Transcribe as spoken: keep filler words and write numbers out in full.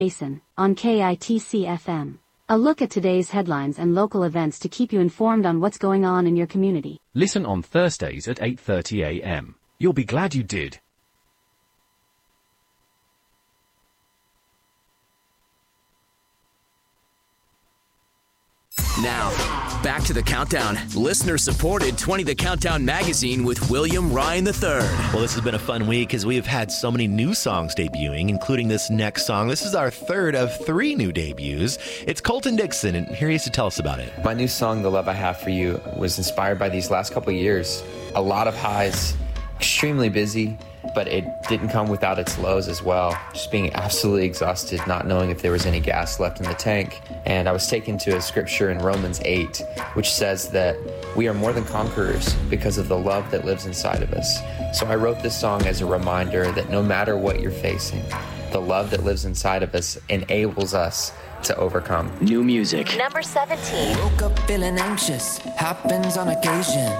Jason, on K I T C F M. A look at today's headlines and local events to keep you informed on what's going on in your community. Listen on Thursdays at eight thirty a m. You'll be glad you did. Now, back to the countdown. Listener-supported twenty The Countdown magazine with William Ryan the third. Well, this has been a fun week as we have had so many new songs debuting, including this next song. This is our third of three new debuts. It's Colton Dixon, and here he is to tell us about it. My new song, The Love I Have For You, was inspired by these last couple of years. A lot of highs, extremely busy, but it didn't come without its lows as well. Just being absolutely exhausted, not knowing if there was any gas left in the tank. And I was taken to a scripture in Romans eight, which says that we are more than conquerors because of the love that lives inside of us. So I wrote this song as a reminder that no matter what you're facing, the love that lives inside of us enables us to overcome. New music. Number seventeen. Woke up feeling anxious, happens on occasion.